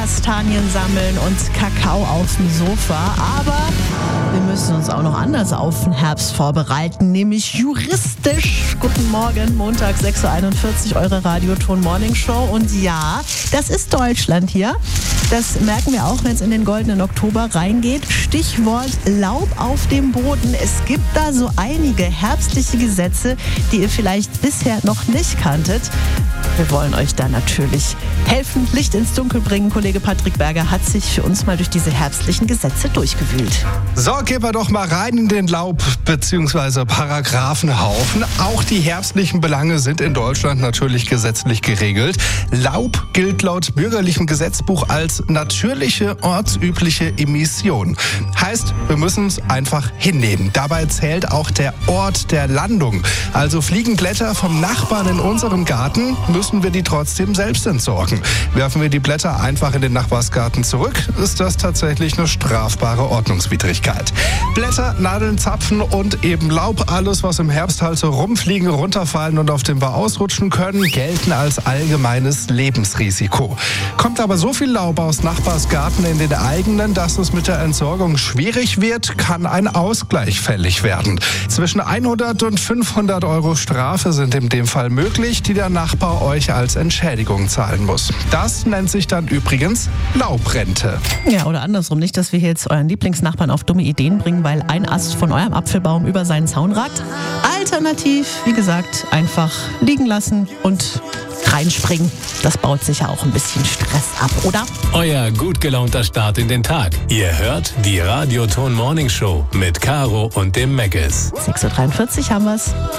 Kastanien sammeln und Kakao auf dem Sofa. Aber wir müssen uns auch noch anders auf den Herbst vorbereiten, nämlich juristisch. Guten Morgen, Montag 6.41 Uhr, eure Radioton Morning Show. Und ja, das ist Deutschland hier. Das merken wir auch, wenn es in den goldenen Oktober reingeht. Stichwort Laub auf dem Boden. Es gibt da so einige herbstliche Gesetze, die ihr vielleicht bisher noch nicht kanntet. Wir wollen euch da natürlich helfen, Licht ins Dunkel bringen. Kollege Patrick Berger hat sich für uns mal durch diese herbstlichen Gesetze durchgewühlt. So, gehen wir doch mal rein in den Laub- bzw. Paragraphenhaufen. Auch die herbstlichen Belange sind in Deutschland natürlich gesetzlich geregelt. Laub gilt laut bürgerlichem Gesetzbuch als natürliche, ortsübliche Emission. Heißt, wir müssen es einfach hinnehmen. Dabei zählt auch der Ort der Landung. Also fliegen Blätter vom Nachbarn in unserem Garten, müssen wir die trotzdem selbst entsorgen. Werfen wir die Blätter einfach in den Nachbarsgarten zurück, ist das tatsächlich eine strafbare Ordnungswidrigkeit. Blätter, Nadeln, Zapfen und eben Laub, alles was im Herbst halt so rumfliegen, runterfallen und auf dem wir ausrutschen können, gelten als allgemeines Lebensrisiko. Kommt aber so viel Laub aus Nachbarsgarten in den eigenen, dass es mit der Entsorgung schwierig wird, kann ein Ausgleich fällig werden. Zwischen 100 und 500 Euro Strafe sind in dem Fall möglich, die der Nachbar euch als Entschädigung zahlen muss. Das nennt sich dann übrigens Laubrente. Ja, oder andersrum. Nicht, dass wir hier jetzt euren Lieblingsnachbarn auf dumme Ideen bringen, weil ein Ast von eurem Apfelbaum über seinen Zaun ragt. Alternativ, wie gesagt, einfach liegen lassen und reinspringen. Das baut sicher auch ein bisschen Stress ab, oder? Euer gut gelaunter Start in den Tag. Ihr hört die Radioton Morning Show mit Caro und dem Meckes. 6.43 Uhr haben wir's.